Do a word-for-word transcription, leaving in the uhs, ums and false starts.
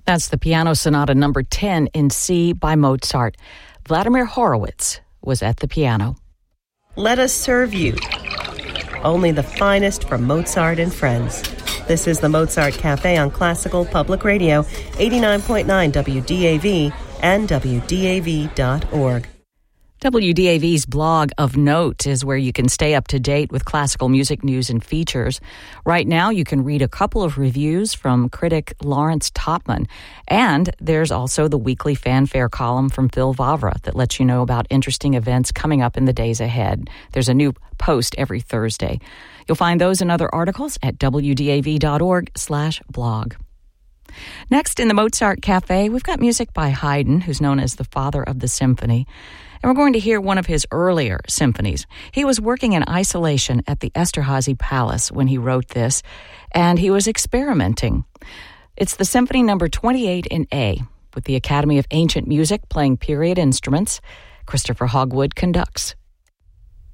That's the Piano Sonata number ten in C by Mozart. Vladimir Horowitz was at the piano. Let us serve you. Only the finest from Mozart and friends. This is the Mozart Cafe on Classical Public Radio, eighty-nine point nine W D A V and W D A V dot org. W D A V's blog of note is where you can stay up to date with classical music news and features. Right now, you can read a couple of reviews from critic Lawrence Topman. And there's also the weekly fanfare column from Phil Vavra that lets you know about interesting events coming up in the days ahead. There's a new post every Thursday. You'll find those and other articles at W D A V dot org slash blog. Next, in the Mozart Cafe, we've got music by Haydn, who's known as the father of the symphony. And we're going to hear one of his earlier symphonies. He was working in isolation at the Esterházy Palace when he wrote this, and he was experimenting. It's the Symphony number twenty-eight in A, with the Academy of Ancient Music playing period instruments. Christopher Hogwood conducts.